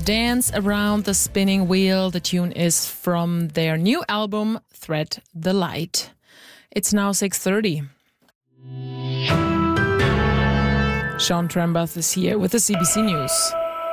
Dance Around the Spinning Wheel. The tune is from their new album, Thread the Light. It's now 6:30. Sean Trembath is here with the CBC News.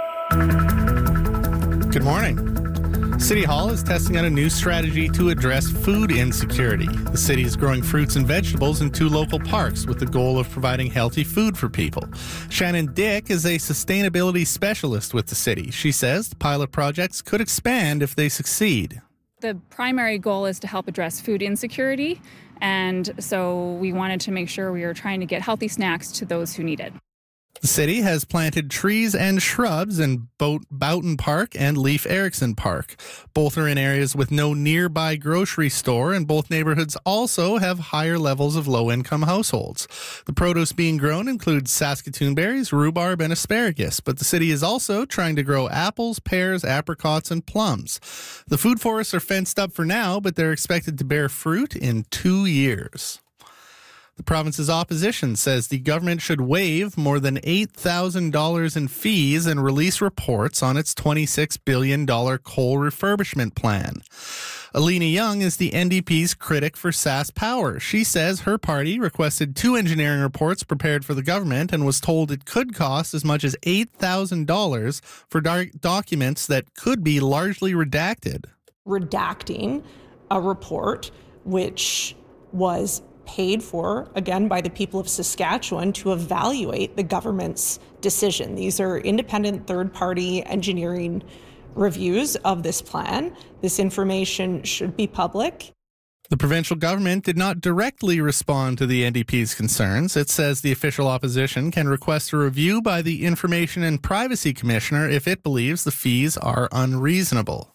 Good morning. City Hall is testing out a new strategy to address food insecurity. The city is growing fruits and vegetables in 2 local parks with the goal of providing healthy food for people. Shannon Dick is a sustainability specialist with the city. She says the pilot projects could expand if they succeed. The primary goal is to help address food insecurity, and so we wanted to make sure we were trying to get healthy snacks to those who need it. The city has planted trees and shrubs in Boughton Park and Leif Erikson Park. Both are in areas with no nearby grocery store, and both neighborhoods also have higher levels of low-income households. The produce being grown includes Saskatoon berries, rhubarb, and asparagus, but the city is also trying to grow apples, pears, apricots, and plums. The food forests are fenced up for now, but they're expected to bear fruit in 2 years. The province's opposition says the government should waive more than $8,000 in fees and release reports on its $26 billion coal refurbishment plan. Alina Young is the NDP's critic for SaskPower. She says her party requested 2 engineering reports prepared for the government and was told it could cost as much as $8,000 for documents that could be largely redacted. Redacting a report which was paid for, again, by the people of Saskatchewan to evaluate the government's decision. These are independent third-party engineering reviews of this plan. This information should be public. The provincial government did not directly respond to the NDP's concerns. It says the official opposition can request a review by the Information and Privacy Commissioner if it believes the fees are unreasonable.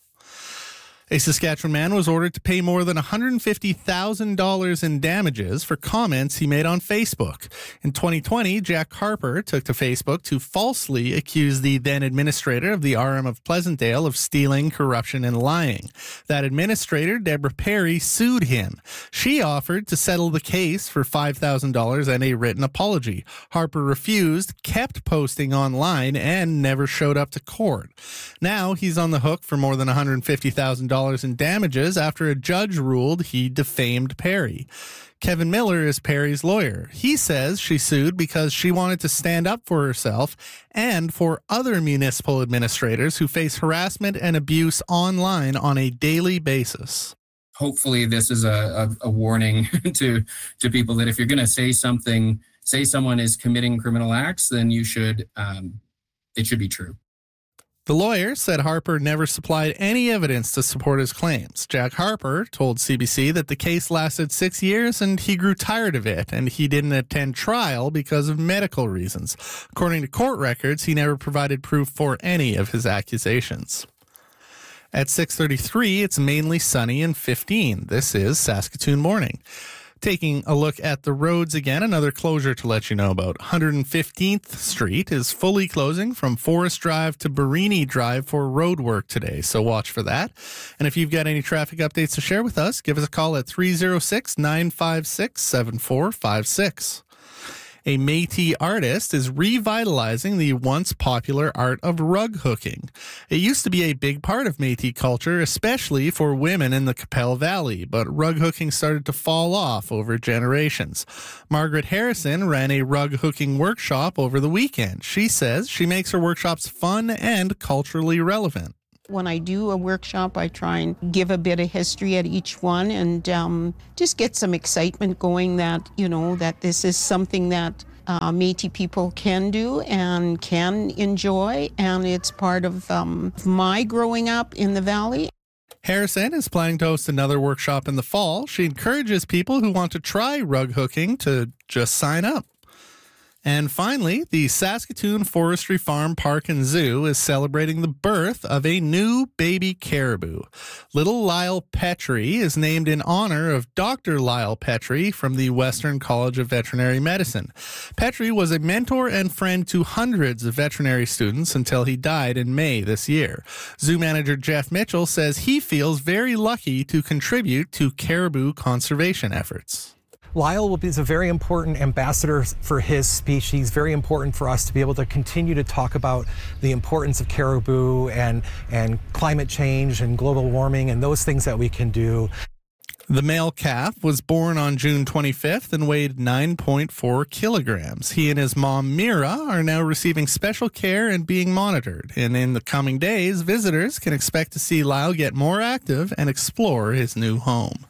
A Saskatchewan man was ordered to pay more than $150,000 in damages for comments he made on Facebook. In 2020, Jack Harper took to Facebook to falsely accuse the then administrator of the RM of Pleasantdale of stealing, corruption, and lying. That administrator, Deborah Perry, sued him. She offered to settle the case for $5,000 and a written apology. Harper refused, kept posting online, and never showed up to court. Now he's on the hook for more than $150,000 in damages after a judge ruled he defamed Perry. Kevin Miller is Perry's lawyer. He says she sued because she wanted to stand up for herself and for other municipal administrators who face harassment and abuse online on a daily basis. Hopefully this is a warning to people that if you're going to say something, say someone is committing criminal acts, then you should, it should be true. The lawyer said Harper never supplied any evidence to support his claims. Jack Harper told CBC that the case lasted 6 years and he grew tired of it, and he didn't attend trial because of medical reasons. According to court records, he never provided proof for any of his accusations. At 6:33, it's mainly sunny and 15. This is Saskatoon Morning. Taking a look at the roads again, another closure to let you know about. 115th Street is fully closing from Forest Drive to Barini Drive for road work today, so watch for that. And if you've got any traffic updates to share with us, give us a call at 306-956-7456. A Métis artist is revitalizing the once popular art of rug hooking. It used to be a big part of Métis culture, especially for women in the Qu'Appelle Valley, but rug hooking started to fall off over generations. Margaret Harrison ran a rug hooking workshop over the weekend. She says she makes her workshops fun and culturally relevant. When I do a workshop, I try and give a bit of history at each one and just get some excitement going that, that this is something that Métis people can do and can enjoy, and it's part of my growing up in the Valley. Harrison is planning to host another workshop in the fall. She encourages people who want to try rug hooking to just sign up. And finally, the Saskatoon Forestry Farm Park and Zoo is celebrating the birth of a new baby caribou. Little Lyle Petrie is named in honor of Dr. Lyle Petrie from the Western College of Veterinary Medicine. Petrie was a mentor and friend to hundreds of veterinary students until he died in May this year. Zoo manager Jeff Mitchell says he feels very lucky to contribute to caribou conservation efforts. Lyle is a very important ambassador for his species, very important for us to be able to continue to talk about the importance of caribou and climate change and global warming and those things that we can do. The male calf was born on June 25th and weighed 9.4 kilograms. He and his mom, Mira, are now receiving special care and being monitored. And in the coming days, visitors can expect to see Lyle get more active and explore his new home.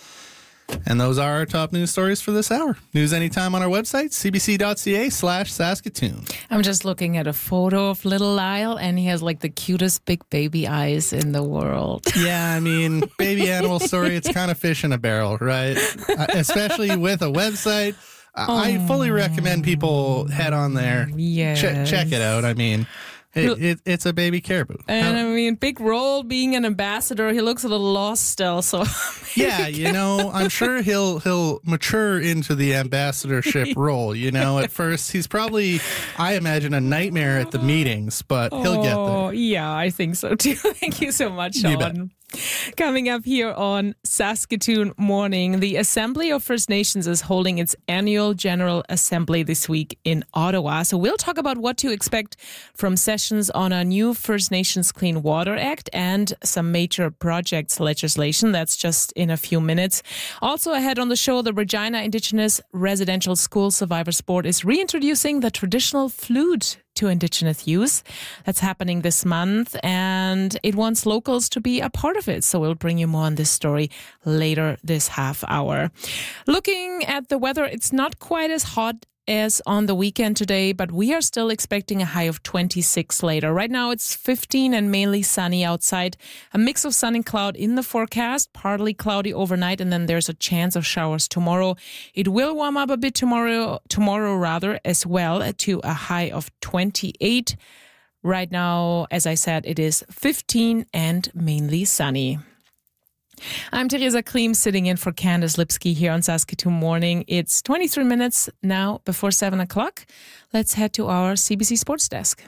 And those are our top news stories for this hour. News anytime on our website, cbc.ca/Saskatoon. I'm just looking at a photo of little Lyle, and he has like the cutest big baby eyes in the world. Yeah, I mean, baby animal story, it's kind of fish in a barrel, right? Especially with a website. I fully recommend people head on there. Yes. Check it out. I mean, it's a baby caribou. And I mean, big role being an ambassador. He looks a little lost still, so yeah, I'm sure he'll mature into the ambassadorship role. At first he's probably, I imagine, a nightmare at the meetings, but he'll get there. Yeah, I think so too. Thank you so much, Sean. Coming up here on Saskatoon Morning, the Assembly of First Nations is holding its annual General Assembly this week in Ottawa. So we'll talk about what to expect from sessions on a new First Nations Clean Water Act and some major projects legislation. That's just in a few minutes. Also ahead on the show, the Regina Indigenous Residential School Survivors Board is reintroducing the traditional flute to Indigenous youth. That's happening this month, and it wants locals to be a part of it. So we'll bring you more on this story later this half hour. Looking at the weather, it's not quite as hot as on the weekend today, but we are still expecting a high of 26 later. Right now it's 15 and mainly sunny outside. A mix of sun and cloud in the forecast, partly cloudy overnight, and then there's a chance of showers tomorrow. It will warm up a bit tomorrow as well, to a high of 28. Right now, as I said, it is 15 and mainly sunny. I'm Theresa Kleem, sitting in for Candace Lipsky here on Saskatoon Morning. It's 23 minutes now before 7 o'clock. Let's head to our CBC Sports Desk.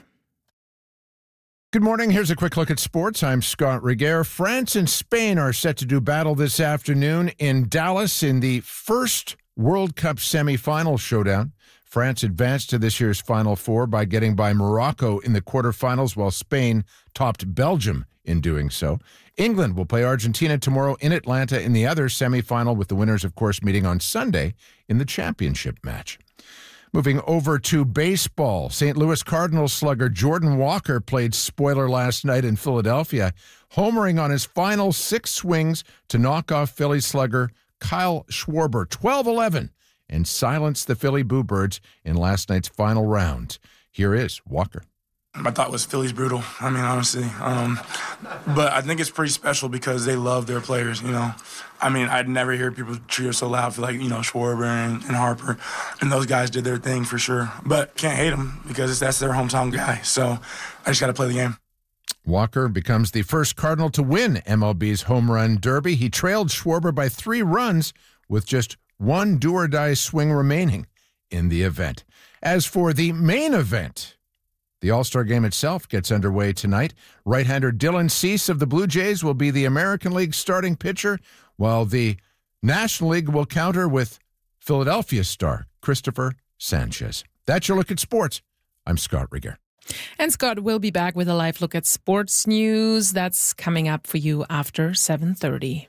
Good morning. Here's a quick look at sports. I'm Scott Reguer. France and Spain are set to do battle this afternoon in Dallas in the first World Cup semifinal showdown. France advanced to this year's Final Four by getting by Morocco in the quarterfinals, while Spain topped Belgium in doing so. England will play Argentina tomorrow in Atlanta in the other semifinal, with the winners, of course, meeting on Sunday in the championship match. Moving over to baseball, St. Louis Cardinals slugger Jordan Walker played spoiler last night in Philadelphia, homering on his final 6 swings to knock off Philly slugger Kyle Schwarber 12-11 and silence the Philly Bluebirds in last night's final round. Here is Walker. I thought it was Philly's brutal, honestly. But I think it's pretty special because they love their players, I'd never hear people cheer so loud for, Schwarber and Harper. And those guys did their thing for sure. But can't hate them because that's their hometown guy. So I just got to play the game. Walker becomes the first Cardinal to win MLB's Home Run Derby. He trailed Schwarber by 3 runs with just 1 do-or-die swing remaining in the event. As for the main event, the All-Star Game itself gets underway tonight. Right-hander Dylan Cease of the Blue Jays will be the American League starting pitcher, while the National League will counter with Philadelphia star Christopher Sanchez. That's your look at sports. I'm Scott Reguer. And Scott will be back with a live look at sports news. That's coming up for you after 7:30.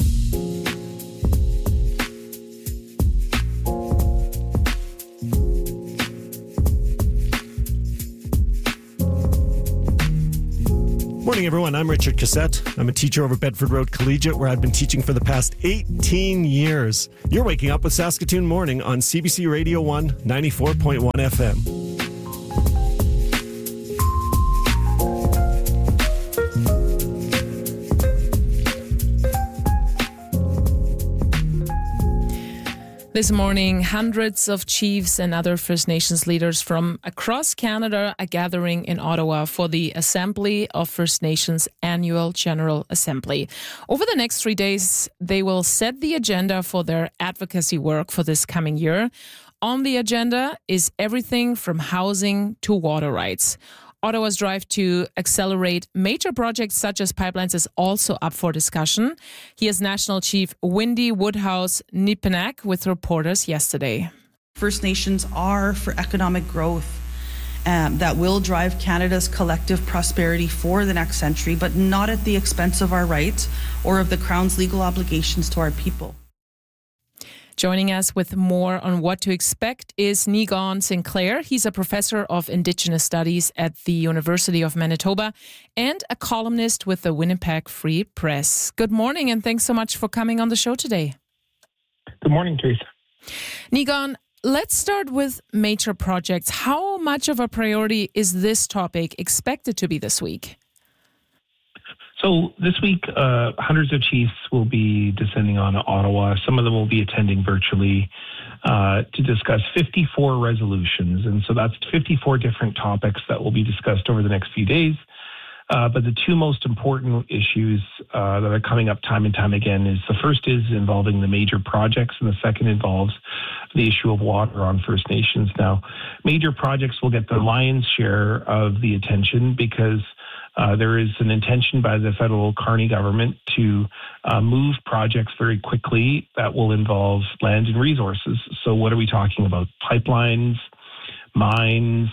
Morning, everyone. I'm Richard Cassette. I'm a teacher over Bedford Road Collegiate, where I've been teaching for the past 18 years. You're waking up with Saskatoon Morning on CBC Radio 1, 94.1 FM. This morning, hundreds of chiefs and other First Nations leaders from across Canada are gathering in Ottawa for the Assembly of First Nations Annual General Assembly. Over the next 3 days, they will set the agenda for their advocacy work for this coming year. On the agenda is everything from housing to water rights. Ottawa's drive to accelerate major projects such as pipelines is also up for discussion. Here's National Chief Wendy Woodhouse-Nipenak with reporters yesterday. First Nations are for economic growth that will drive Canada's collective prosperity for the next century, but not at the expense of our rights or of the Crown's legal obligations to our people. Joining us with more on what to expect is Niigaan Sinclair. He's a professor of Indigenous Studies at the University of Manitoba and a columnist with the Winnipeg Free Press. Good morning, and thanks so much for coming on the show today. Good morning, Teresa. Niigaan, let's start with major projects. How much of a priority is this topic expected to be this week? So this week, hundreds of chiefs will be descending on Ottawa. Some of them will be attending virtually to discuss 54 resolutions. And so that's 54 different topics that will be discussed over the next few days. But the two most important issues that are coming up time and time again is the first is involving the major projects, and the second involves the issue of water on First Nations. Now, major projects will get the lion's share of the attention because there is an intention by the federal Carney government to move projects very quickly that will involve land and resources. So what are we talking about? Pipelines, mines,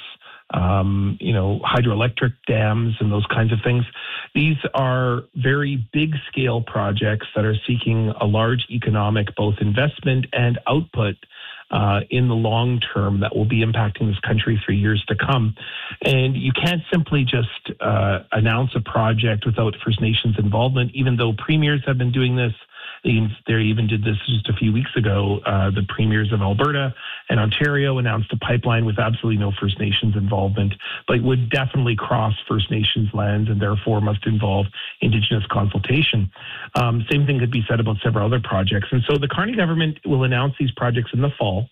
hydroelectric dams and those kinds of things. These are very big scale projects that are seeking a large economic, both investment and output in the long term that will be impacting this country for years to come. And you can't simply just announce a project without First Nations involvement, even though premiers have been doing this. They even did this just a few weeks ago. The premiers of Alberta and Ontario announced a pipeline with absolutely no First Nations involvement, but it would definitely cross First Nations lands and therefore must involve Indigenous consultation. Same thing could be said about several other projects. And so the Carney government will announce these projects in the fall.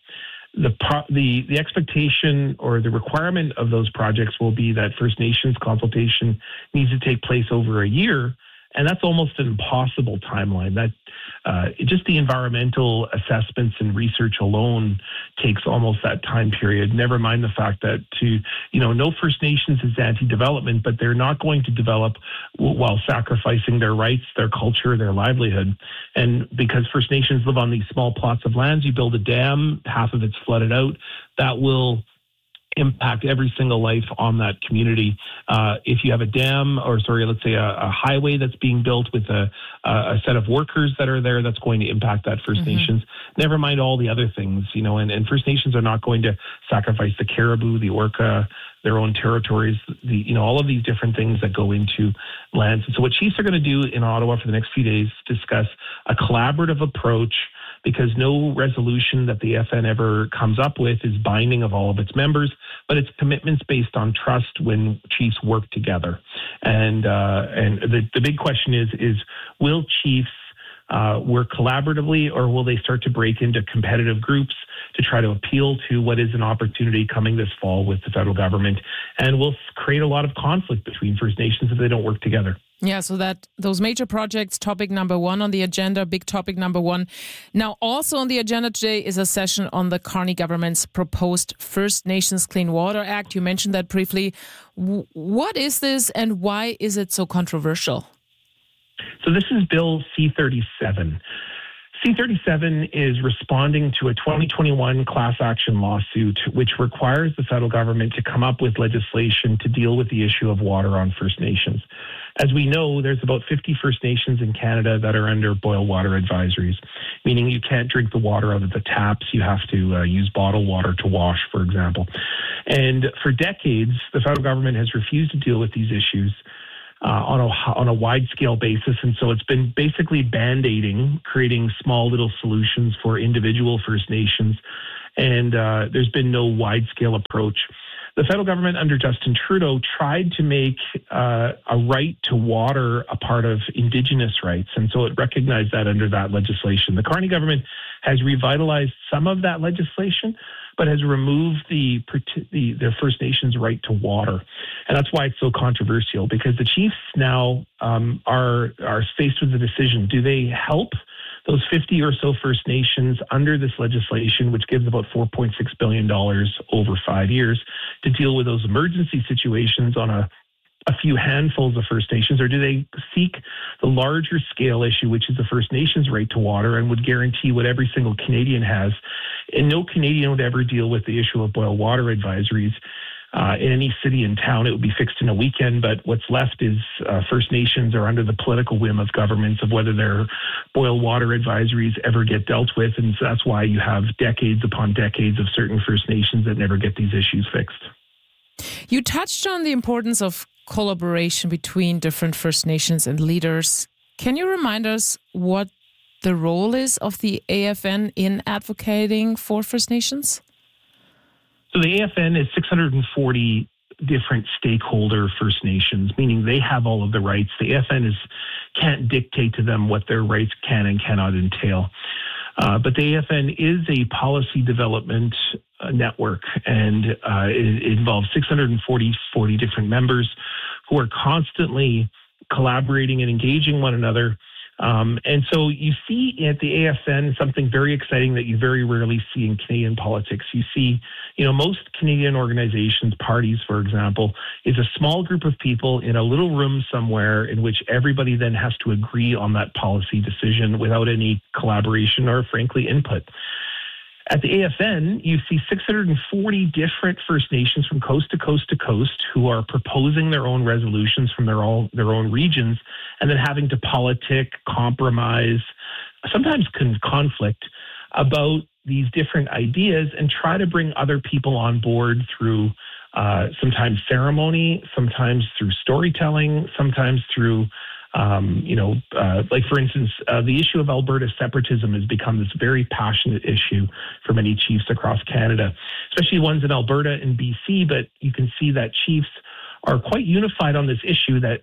The expectation or the requirement of those projects will be that First Nations consultation needs to take place over a year. And that's almost an impossible timeline. That just the environmental assessments and research alone takes almost that time period. Never mind the fact that no First Nations is anti-development, but they're not going to develop while sacrificing their rights, their culture, their livelihood. And because First Nations live on these small plots of lands, you build a dam, half of it's flooded out, that will impact every single life on that community. If you have a dam, let's say a highway that's being built with a set of workers that are there, that's going to impact that First Nations. Never mind all the other things, and First Nations are not going to sacrifice the caribou, the orca, their own territories, all of these different things that go into lands. And so what chiefs are going to do in Ottawa for the next few days, discuss a collaborative approach, because no resolution that the FN ever comes up with is binding of all of its members, but it's commitments based on trust when chiefs work together. And the big question is will chiefs work collaboratively, or will they start to break into competitive groups to try to appeal to what is an opportunity coming this fall with the federal government, and will create a lot of conflict between First Nations if they don't work together? Yeah, so those major projects, topic number one on the agenda, big topic number one. Now, also on the agenda today is a session on the Carney government's proposed First Nations Clean Water Act. You mentioned that briefly. What is this and why is it so controversial? So this is Bill C-37. C-37 is responding to a 2021 class action lawsuit, which requires the federal government to come up with legislation to deal with the issue of water on First Nations. As we know, there's about 50 First Nations in Canada that are under boil water advisories, meaning you can't drink the water out of the taps. You have to use bottled water to wash, for example. And for decades, the federal government has refused to deal with these issues on a wide-scale basis. And so it's been basically band-aiding, creating small little solutions for individual First Nations. And there's been no wide-scale approach. The federal government under Justin Trudeau tried to make a right to water a part of Indigenous rights. And so it recognized that under that legislation. The Carney government has revitalized some of that legislation, but has removed the First Nations right to water. And that's why it's so controversial, because the chiefs now are faced with the decision. Do they help those 50 or so First Nations under this legislation, which gives about $4.6 billion over 5 years to deal with those emergency situations on a few handfuls of First Nations, or do they seek the larger scale issue, which is the First Nations right to water and would guarantee what every single Canadian has? And no Canadian would ever deal with the issue of boil water advisories. In any city and town, it would be fixed in a weekend, but what's left is First Nations are under the political whim of governments of whether their boil water advisories ever get dealt with, and so that's why you have decades upon decades of certain First Nations that never get these issues fixed. You touched on the importance of collaboration between different First Nations and leaders. Can you remind us what the role is of the AFN in advocating for First Nations? So the AFN is 640 different stakeholder First Nations, meaning they have all of the rights. The AFN can't dictate to them what their rights can and cannot entail. But the AFN is a policy development network, and it involves 640 different members who are constantly collaborating and engaging one another. And so you see at the AFN something very exciting that you very rarely see in Canadian politics. You see, most Canadian organizations, parties, for example, is a small group of people in a little room somewhere in which everybody then has to agree on that policy decision without any collaboration or, frankly, input. At the AFN, you see 640 different First Nations from coast to coast to coast who are proposing their own resolutions from their own regions, and then having to politic, compromise, sometimes conflict about these different ideas and try to bring other people on board through sometimes ceremony, sometimes through storytelling, sometimes through like for instance, the issue of Alberta separatism has become this very passionate issue for many chiefs across Canada, especially ones in Alberta and BC. But you can see that chiefs are quite unified on this issue, that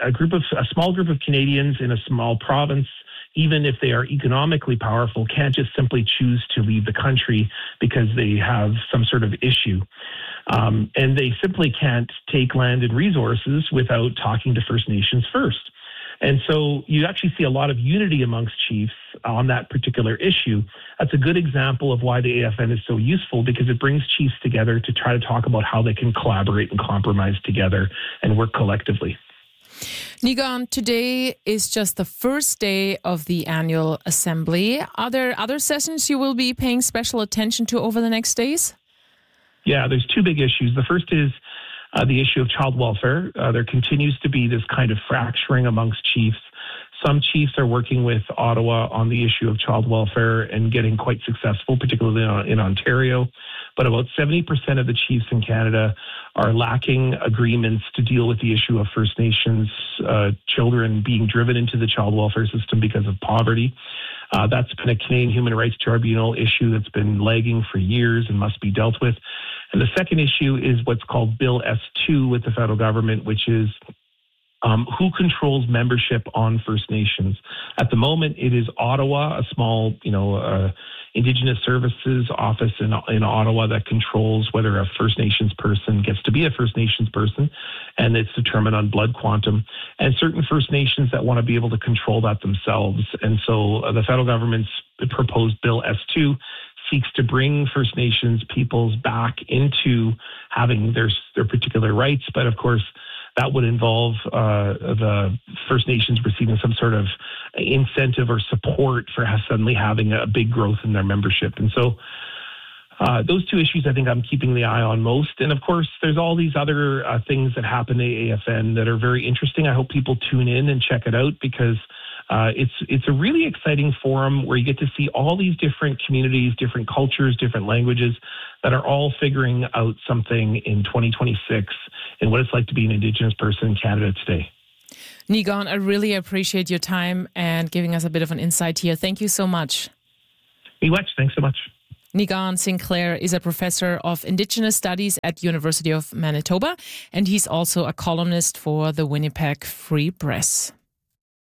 a small group of Canadians in a small province, even if they are economically powerful, can't just simply choose to leave the country because they have some sort of issue. And they simply can't take land and resources without talking to First Nations first. And so you actually see a lot of unity amongst chiefs on that particular issue. That's a good example of why the AFN is so useful, because it brings chiefs together to try to talk about how they can collaborate and compromise together and work collectively. Niigaan, today is just the first day of the annual assembly. Are there other sessions you will be paying special attention to over the next days? Yeah, there's two big issues. The first is the issue of child welfare. There continues to be this kind of fracturing amongst chiefs. Some chiefs are working with Ottawa on the issue of child welfare and getting quite successful, particularly in Ontario. But about 70% of the chiefs in Canada are lacking agreements to deal with the issue of First Nations children being driven into the child welfare system because of poverty. That's been a Canadian Human Rights Tribunal issue that's been lagging for years and must be dealt with. And the second issue is what's called Bill S2 with the federal government, which is who controls membership on First Nations. At the moment, it is Ottawa, a small, Indigenous Services office in Ottawa that controls whether a First Nations person gets to be a First Nations person, and it's determined on blood quantum. And certain First Nations that want to be able to control that themselves. And so the federal government's proposed Bill S2 seeks to bring First Nations peoples back into having their particular rights. But of course, that would involve the First Nations receiving some sort of incentive or support for suddenly having a big growth in their membership. And so those two issues, I think I'm keeping the eye on most. And of course, there's all these other things that happen at AFN that are very interesting. I hope people tune in and check it out, because it's a really exciting forum where you get to see all these different communities, different cultures, different languages that are all figuring out something in 2026 and what it's like to be an Indigenous person in Canada today. Niigaan, I really appreciate your time and giving us a bit of an insight here. Thank you so much. Miigwech, thanks so much. Niigaan Sinclair is a professor of Indigenous Studies at University of Manitoba, and he's also a columnist for the Winnipeg Free Press.